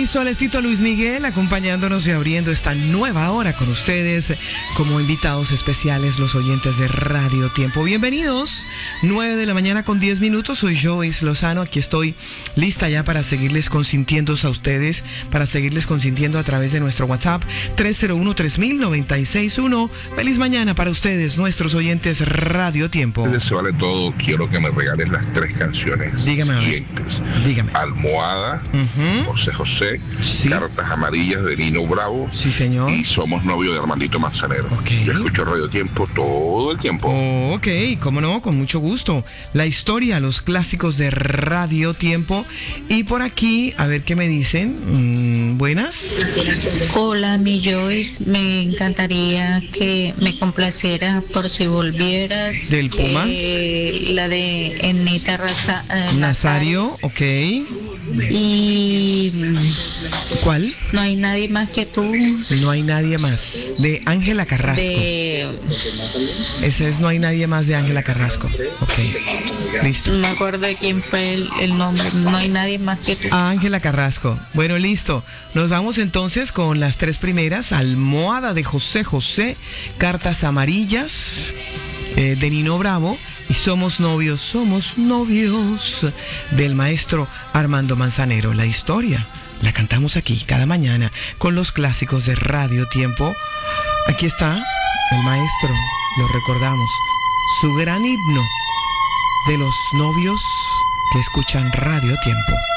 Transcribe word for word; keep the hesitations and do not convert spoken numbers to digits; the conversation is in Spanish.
Solecito Luis Miguel acompañándonos y abriendo esta nueva hora con ustedes como invitados especiales, los oyentes de Radio Tiempo. Bienvenidos, nueve de la mañana con diez minutos. Soy Joyce Lozano, aquí estoy lista ya para seguirles consintiendo a ustedes, para seguirles consintiendo a través de nuestro WhatsApp tres cero uno, tres mil, noventa y seis uno. Feliz mañana para ustedes, nuestros oyentes Radio Tiempo. Se vale todo, quiero que me regales las tres canciones Dígame, siguientes. Dígame. Almohada, uh-huh. José José, sí. Cartas Amarillas de Nino Bravo. Sí, señor. Y Somos Novios de Armandito Manzanero. Okay. Yo escucho Radio Tiempo todo el tiempo. Oh, ok, cómo no, con mucho gusto. La historia, los clásicos de Radio Tiempo. Y por aquí, a ver qué me dicen. Mm, buenas. Hola, mi Joyce. Me encantaría que me complaciera Por Si Volvieras. ¿Del Puma? Eh, la de Ennita Raza, eh, Nazario, ok. Y... ¿Cuál? No hay nadie más que tú. No hay nadie más. De Ángela Carrasco. De... Ese es No hay nadie más de Ángela Carrasco. Ok. Listo. No me acuerdo de quién fue el, el nombre. No hay nadie más que tú. Ángela Carrasco. Bueno, listo. Nos vamos entonces con las tres primeras. Almohada de José José. Cartas Amarillas eh, de Nino Bravo. Y Somos Novios, Somos Novios del maestro Armando Manzanero. La historia la cantamos aquí cada mañana con los clásicos de Radio Tiempo. Aquí está el maestro, lo recordamos, su gran himno de los novios que escuchan Radio Tiempo.